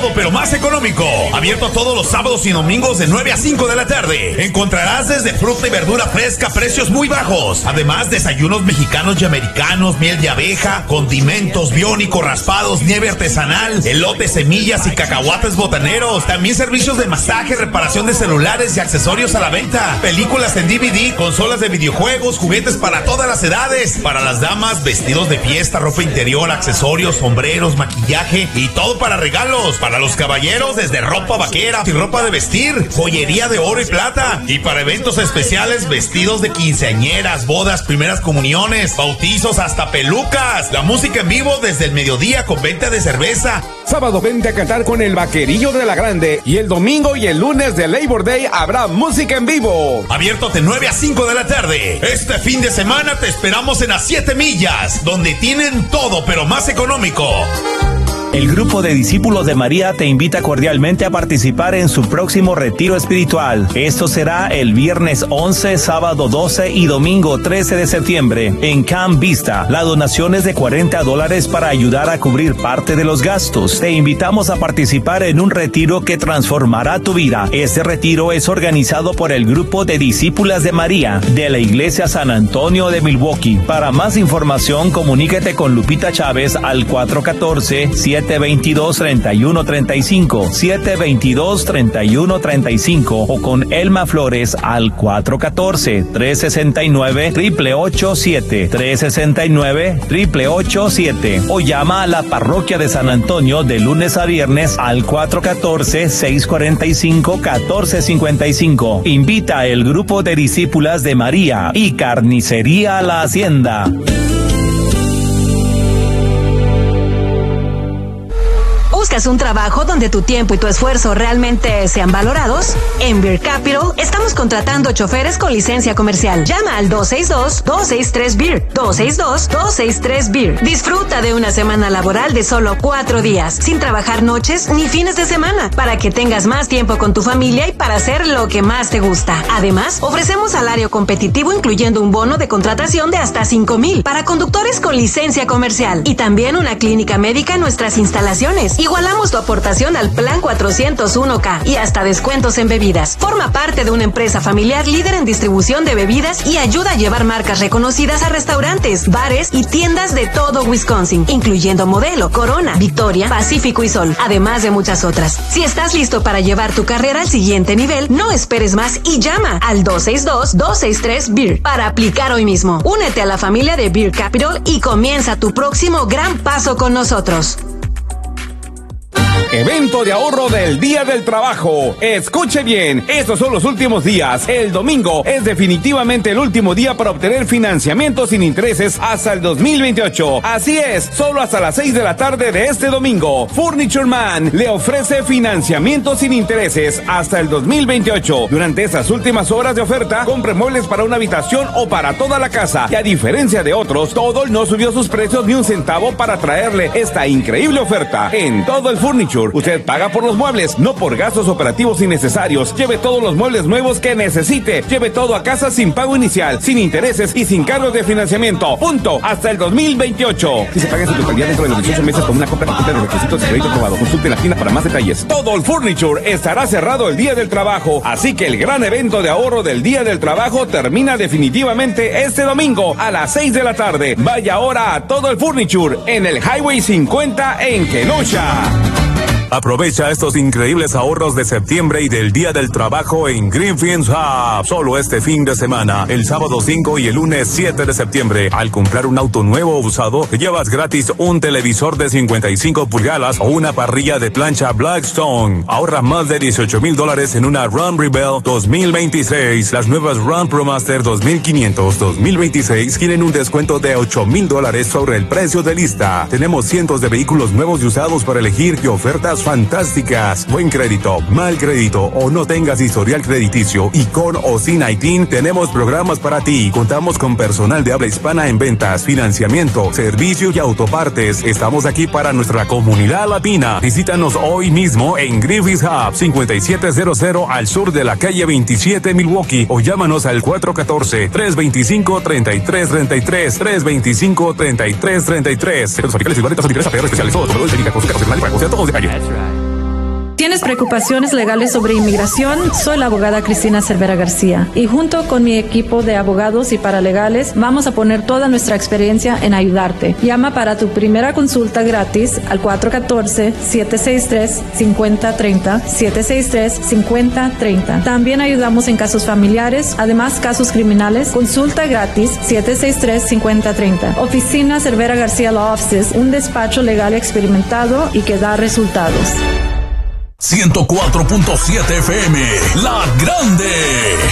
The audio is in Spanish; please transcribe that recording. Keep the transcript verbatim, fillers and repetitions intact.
todo pero más económico. Abierto todos los sábados y domingos de nueve a cinco de la tarde. Encontrarás desde fruta y verdura fresca a precios muy bajos. Además, desayunos mexicanos y americanos, miel de abeja, condimentos, biónico, raspados, nieve artesanal, elotes, semillas y cacahuates botaneros. También servicios de masaje, reparación de celulares y accesorios a la venta. Películas en D V D, consolas de videojuegos, juguetes para todas las edades. Para las damas, vestidos de fiesta, ropa interior, accesorios, sombreros, maquillaje y todo para regalos. Para los caballeros, desde ropa vaquera y ropa de vestir, joyería de oro y plata. Y para eventos especiales, vestidos de quinceañeras, bodas, primeras comuniones, bautizos, hasta pelucas. La música en vivo desde el mediodía con venta de cerveza. Sábado vente a cantar con el Vaquerillo de la Grande y el domingo y el lunes de Labor Day habrá música en vivo. Abierto de nueve a cinco de la tarde. Este fin de semana te esperamos en las siete millas, donde tienen todo pero más económico. El grupo de discípulos de María te invita cordialmente a participar en su próximo retiro espiritual. Esto será el viernes once, sábado doce y domingo trece de septiembre en Camp Vista. La donación es de cuarenta dólares para ayudar a cubrir parte de los gastos. Te invitamos a participar en un retiro que transformará tu vida. Este retiro es organizado por el grupo de discípulas de María de la Iglesia San Antonio de Milwaukee. Para más información, comuníquete con Lupita Chávez al cuatro uno cuatro, siete dos dos, tres uno tres cinco, siete dos dos, tres uno tres cinco o con Elma Flores al cuatro uno cuatro, tres seis nueve, ocho ocho siete, tres seis nueve, ocho ocho siete o llama a la Parroquia de San Antonio de lunes a viernes al cuatro uno cuatro, seis cuatro cinco, uno cuatro cinco cinco. Invita el grupo de discípulas de María y Carnicería La Hacienda. ¿Buscas un trabajo donde tu tiempo y tu esfuerzo realmente sean valorados? En Beer Capital estamos contratando choferes con licencia comercial. Llama al dos seis dos, dos seis tres Beer, dos seis dos, dos seis tres Beer. Disfruta de una semana laboral de solo cuatro días, sin trabajar noches ni fines de semana, para que tengas más tiempo con tu familia y para hacer lo que más te gusta. Además, ofrecemos salario competitivo incluyendo un bono de contratación de hasta cinco mil para conductores con licencia comercial y también una clínica médica en nuestras instalaciones. Igualamos tu aportación al Plan cuatrocientos uno K y hasta descuentos en bebidas. Forma parte de una empresa familiar líder en distribución de bebidas y ayuda a llevar marcas reconocidas a restaurantes, bares y tiendas de todo Wisconsin, incluyendo Modelo, Corona, Victoria, Pacífico y Sol, además de muchas otras. Si estás listo para llevar tu carrera al siguiente nivel, no esperes más y llama al dos seis dos, dos seis tres Beer para aplicar hoy mismo. Únete a la familia de Beer Capital y comienza tu próximo gran paso con nosotros. Evento de ahorro del Día del Trabajo. Escuche bien, estos son los últimos días. El domingo es definitivamente el último día para obtener financiamiento sin intereses hasta el dos mil veintiocho. Así es, solo hasta las seis de la tarde de este domingo. Furniture Man le ofrece financiamiento sin intereses hasta el dos mil veintiocho. Durante estas últimas horas de oferta, compre muebles para una habitación o para toda la casa. Y a diferencia de otros, todo no subió sus precios ni un centavo para traerle esta increíble oferta. En todo el Furniture, usted paga por los muebles, no por gastos operativos innecesarios. Lleve todos los muebles nuevos que necesite. Lleve todo a casa sin pago inicial, sin intereses y sin cargos de financiamiento. Punto. Hasta el dos mil veintiocho. Si se paga en su totalidad dentro de los dieciocho meses con una compra que cumple los requisitos de crédito aprobado. Consulte la tienda para más detalles. Todo el Furniture estará cerrado el Día del Trabajo, así que el gran evento de ahorro del Día del Trabajo termina definitivamente este domingo a las seis de la tarde. Vaya ahora a Todo el Furniture en el Highway cincuenta en Kenosha. Aprovecha estos increíbles ahorros de septiembre y del Día del Trabajo en Greenfields Hub. Solo este fin de semana, el sábado cinco y el lunes siete de septiembre. Al comprar un auto nuevo o usado, te llevas gratis un televisor de cincuenta y cinco pulgadas o una parrilla de plancha Blackstone. Ahorra más de dieciocho mil dólares en una Ram Rebel dos mil veintiséis. Las nuevas Ram ProMaster dos mil quinientos dos mil veintiséis tienen un descuento de ocho mil dólares sobre el precio de lista. Tenemos cientos de vehículos nuevos y usados para elegir y ofertas fantásticas. Buen crédito, mal crédito o no tengas historial crediticio y con o sin I T I N tenemos programas para ti. Contamos con personal de habla hispana en ventas, financiamiento, servicio y autopartes. Estamos aquí para nuestra comunidad latina. Visítanos hoy mismo en Griffiths Hub cincuenta y siete cero cero al sur de la calle veintisiete Milwaukee o llámanos al cuatro uno cuatro, tres dos cinco, tres tres tres tres, tres dos cinco, tres tres tres tres. Los fabricantes y barretas son diferentes a P R especiales. Todos los productos técnicos, consulta profesional para conocer todos los detalles. ¿Tienes preocupaciones legales sobre inmigración? Soy la abogada Cristina Cervera García y junto con mi equipo de abogados y paralegales vamos a poner toda nuestra experiencia en ayudarte. Llama para tu primera consulta gratis al cuatro uno cuatro, siete seis tres, cinco cero tres cero, siete seis tres, cinco cero tres cero. También ayudamos en casos familiares, además casos criminales. Consulta gratis siete seis tres, cinco cero tres cero. Oficina Cervera García Law Offices, un despacho legal experimentado y que da resultados. ciento cuatro punto siete F M, La Grande.